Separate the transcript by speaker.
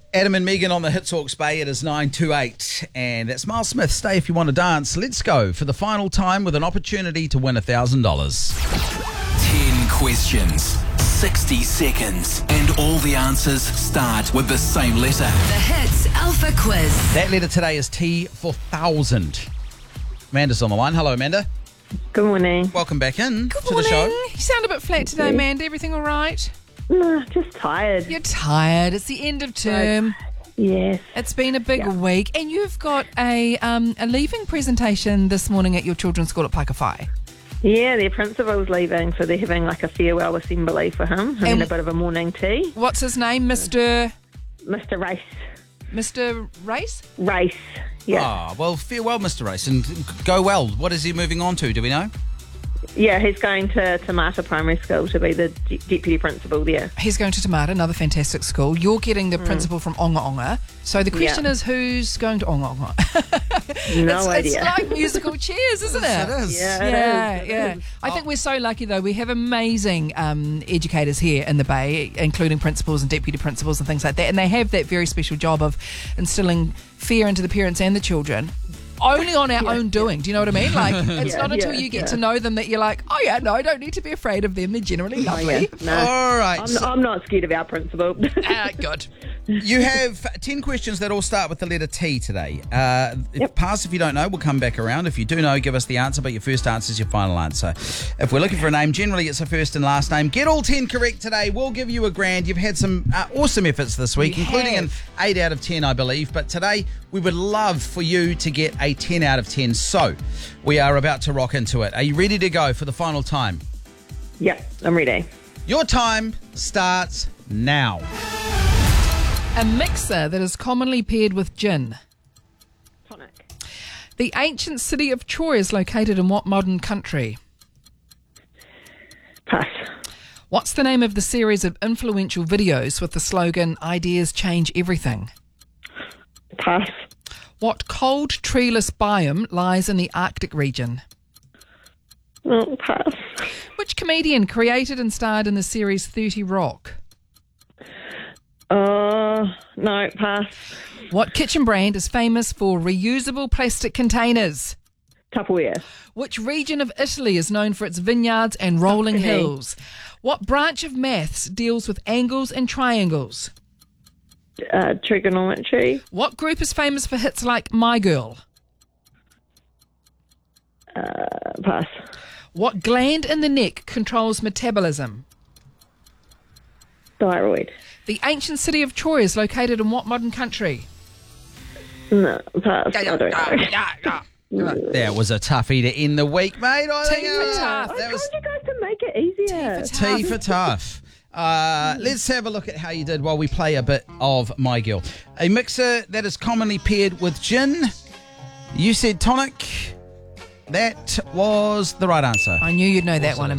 Speaker 1: Adam and Megan on the Hits Hawke's Bay. It is 9:28, and that's Miles Smith. Stay if you want to dance. Let's go for the final time with an opportunity to win $1,000.
Speaker 2: 10 questions, 60 seconds, and all the answers start with the same letter.
Speaker 3: The Hits Alpha Quiz.
Speaker 1: That letter today is T for 1,000. Amanda's on the line. Hello, Amanda.
Speaker 4: Good morning.
Speaker 1: Welcome back in
Speaker 5: Good
Speaker 1: to
Speaker 5: morning.
Speaker 1: the show.
Speaker 5: You sound a bit flat today, Amanda. Everything all right?
Speaker 4: No, just tired.
Speaker 5: You're tired. It's the end of term.
Speaker 4: Yes.
Speaker 5: It's been a big week, and you've got a leaving presentation this morning at your children's school at Paikawhai.
Speaker 4: Yeah, their principal's leaving, so they're having like a farewell assembly for him and a bit of a morning tea.
Speaker 5: What's his name, Mr.
Speaker 4: Race.
Speaker 5: Mr. Race?
Speaker 4: Race, yeah.
Speaker 1: Ah, well, farewell, Mr. Race, and go well. What is he moving on to? Do we know?
Speaker 4: Yeah, he's going to Tamata Primary School to be the deputy principal there.
Speaker 5: He's going to Tamata, another fantastic school. You're getting the principal from Onga Onga. So the question is, who's going to Onga Onga?
Speaker 4: No idea.
Speaker 5: It's like musical chairs, isn't it?
Speaker 1: It is.
Speaker 4: Yeah, it
Speaker 5: Yeah.
Speaker 4: is.
Speaker 5: I think we're so lucky, though. We have amazing educators here in the Bay, including principals and deputy principals and things like that. And they have that very special job of instilling fear into the parents and the children. Only on our own doing. Do you know what I mean? Like, it's not until you get to know them that you're like, oh, yeah, no, I don't need to be afraid of them. They're generally lovely.
Speaker 4: No,
Speaker 1: All right.
Speaker 4: I'm not scared of our principal.
Speaker 5: Good.
Speaker 1: You have 10 questions that all start with the letter T today. Pass if you don't know. We'll come back around. If you do know, give us the answer, but your first answer is your final answer. If we're looking for a name, generally it's a first and last name. Get all 10 correct today. We'll give you $1,000. You've had some awesome efforts this week, including an 8 out of 10, I believe. But today, we would love for you to get a 10 out of 10. So, we are about to rock into it. Are you ready to go for the final time?
Speaker 4: Yeah, I'm ready.
Speaker 1: Your time starts now.
Speaker 5: A mixer that is commonly paired with gin.
Speaker 4: Tonic.
Speaker 5: The ancient city of Troy is located in what modern country?
Speaker 4: Pass.
Speaker 5: What's the name of the series of influential videos with the slogan, Ideas Change Everything?
Speaker 4: Pass.
Speaker 5: What cold, treeless biome lies in the Arctic region?
Speaker 4: Oh, pass.
Speaker 5: Which comedian created and starred in the series 30 Rock?
Speaker 4: No, pass.
Speaker 5: What kitchen brand is famous for reusable plastic containers?
Speaker 4: Tupperware.
Speaker 5: Which region of Italy is known for its vineyards and rolling
Speaker 4: Tuscany.
Speaker 5: hills? What branch of maths deals with angles and triangles?
Speaker 4: Trigonometry.
Speaker 5: What group is famous for hits like My Girl?
Speaker 4: Pass.
Speaker 5: What gland in the neck controls metabolism?
Speaker 4: Thyroid.
Speaker 5: The ancient city of Troy is located in what modern country?
Speaker 4: No, pass. I don't know.
Speaker 1: That was a toughie to end the week, mate.
Speaker 5: T for tough.
Speaker 4: I told you guys to make it easier.
Speaker 1: T for tough. Let's have a look at how you did while we play a bit of My Girl. A mixer that is commonly paired with gin. You said tonic. That was the right answer.
Speaker 5: I knew you'd know that one.